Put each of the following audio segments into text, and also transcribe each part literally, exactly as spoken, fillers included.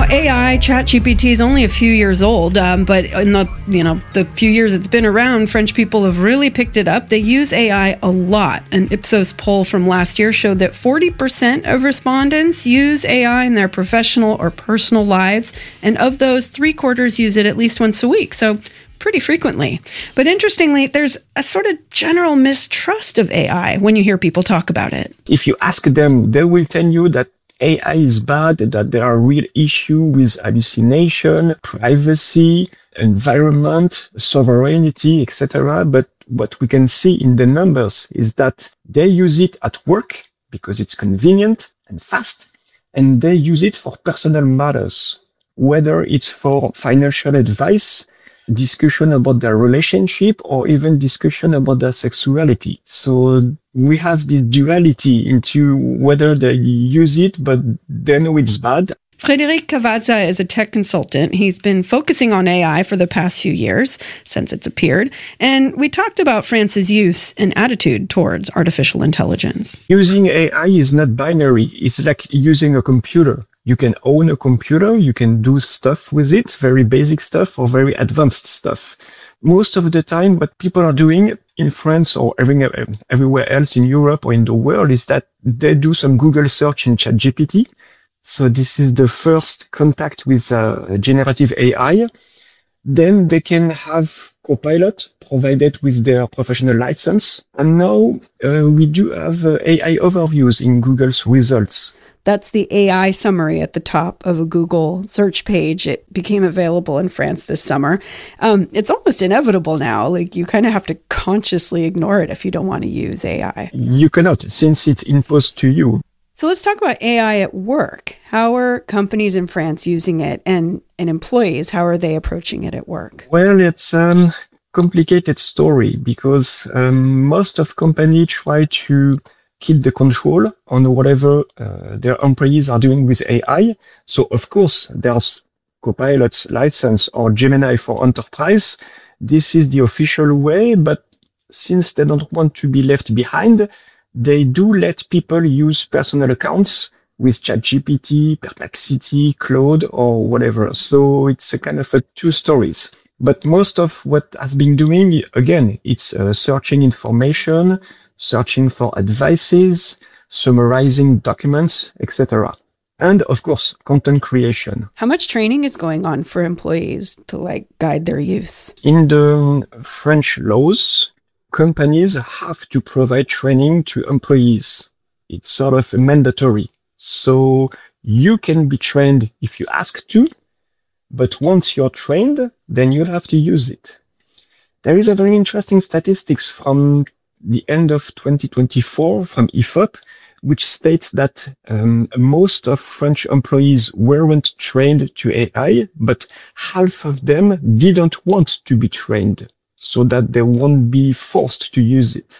Now, A I, ChatGPT is only a few years old, um, but in the you know the few years it's been around, French people have really picked it up. They use A I a lot. An Ipsos poll from last year showed that forty percent of respondents use A I in their professional or personal lives, and of those, three quarters use it at least once a week. So pretty frequently. But interestingly, there's a sort of general mistrust of A I when you hear people talk about it. If you ask them, they will tell you that A I is bad, that there are real issues with hallucination, privacy, environment, sovereignty, et cetera. But what we can see in the numbers is that they use it at work because it's convenient and fast, and they use it for personal matters, whether it's for financial advice, discussion about their relationship, or even discussion about their sexuality. So we have this duality into whether they use it, but they know it's bad. Frédéric Cavazza is a tech consultant. He's been focusing on A I for the past few years, since it's appeared. And we talked about France's use and attitude towards artificial intelligence. Using A I is not binary. It's like using a computer. You can own a computer, you can do stuff with it, very basic stuff or very advanced stuff. Most of the time, what people are doing in France or everywhere else in Europe or in the world is that they do some Google search in ChatGPT. So this is the first contact with uh, generative A I. Then they can have Copilot provided with their professional license. And now uh, we do have uh, A I overviews in Google's results. That's the A I summary at the top of a Google search page. It became available in France this summer. Um, it's almost inevitable now. Like, you kind of have to consciously ignore it if you don't want to use A I. You cannot, since it's imposed to you. So let's talk about A I at work. How are companies in France using it, and, and employees, how are they approaching it at work? Well, it's a um, complicated story because um, most of companies try to keep the control on whatever uh, their employees are doing with A I. So, of course, there's Copilot's license or Gemini for enterprise. This is the official way, but since they don't want to be left behind, they do let people use personal accounts with ChatGPT, Perplexity, Claude, or whatever. So it's a kind of a two stories. But most of what has been doing, again, it's uh, searching information, searching for advices, summarizing documents, et cetera. And of course, content creation. How much training is going on for employees to like guide their use? In the French laws, companies have to provide training to employees. It's sort of mandatory. So you can be trained if you ask to, but once you're trained, then you'll have to use it. There is a very interesting statistics from the end of twenty twenty-four from I F O P, which states that um, most of French employees weren't trained to A I, but half of them didn't want to be trained so that they won't be forced to use it.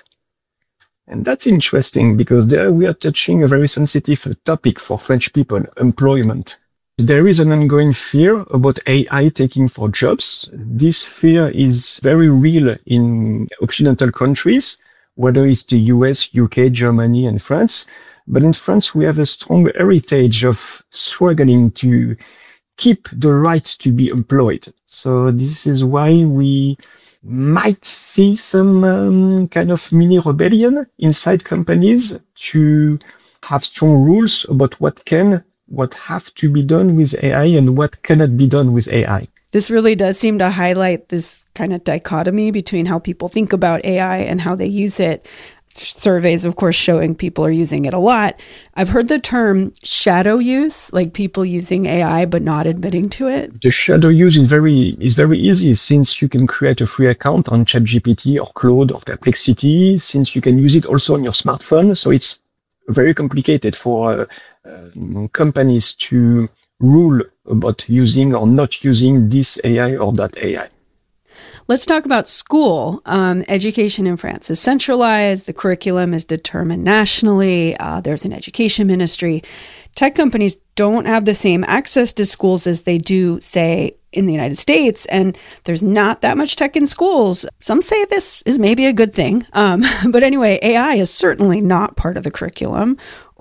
And that's interesting because there we are touching a very sensitive topic for French people, employment. There is an ongoing fear about A I taking for jobs. This fear is very real in Occidental countries, whether it's the U S, U K, Germany, and France. But in France, we have a strong heritage of struggling to keep the right to be employed. So this is why we might see some um, kind of mini rebellion inside companies to have strong rules about what can, what have to be done with A I and what cannot be done with A I. This really does seem to highlight this kind of dichotomy between how people think about A I and how they use it. Surveys, of course, showing people are using it a lot. I've heard the term shadow use, like people using A I but not admitting to it. The shadow use is very is very easy since you can create a free account on ChatGPT or Claude or Perplexity, since you can use it also on your smartphone. So it's very complicated for uh, uh, companies to rule about using or not using this A I or that A I. Let's talk about school. Um, education in France is centralized. The curriculum is determined nationally. Uh, there's an education ministry. Tech companies don't have the same access to schools as they do, say, in the United States. And there's not that much tech in schools. Some say this is maybe a good thing. Um, but anyway, A I is certainly not part of the curriculum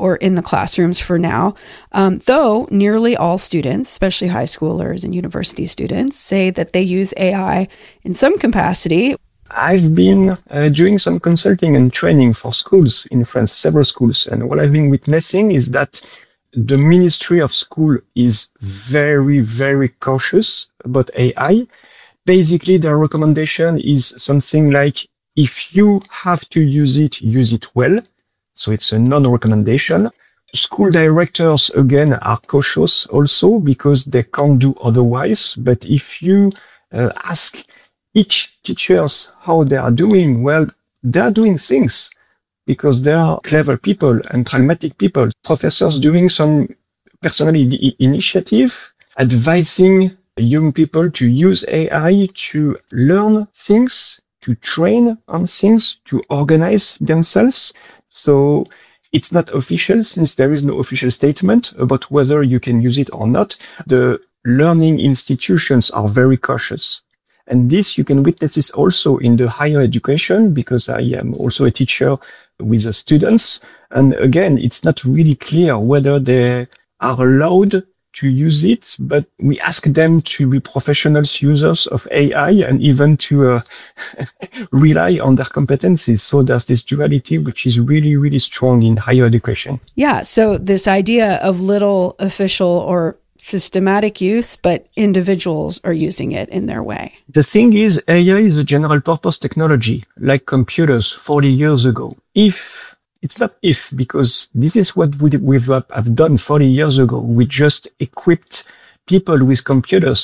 or in the classrooms for now. Um, though nearly all students, especially high schoolers and university students, say that they use A I in some capacity. I've been uh, doing some consulting and training for schools in France, several schools. And what I've been witnessing is that the Ministry of School is very, very cautious about A I. Basically, their recommendation is something like, if you have to use it, use it well. So it's a non-recommendation. School directors, again, are cautious also because they can't do otherwise. But if you uh, ask each teachers how they are doing, well, they are doing things because they are clever people and pragmatic people. Professors doing some personal I- initiative, advising young people to use A I to learn things, to train on things, to organize themselves. So it's not official since there is no official statement about whether you can use it or not. The learning institutions are very cautious. And this, you can witness this also in the higher education, because I am also a teacher with the students. And again, it's not really clear whether they are allowed to use it, but we ask them to be professional users of A I and even to uh, rely on their competencies. So there's this duality, which is really, really strong in higher education. Yeah. So this idea of little official or systematic use, but individuals are using it in their way. The thing is, A I is a general purpose technology, like computers forty years ago. If, it's not if, because this is what we, we've have done forty years ago. We just equipped people with computers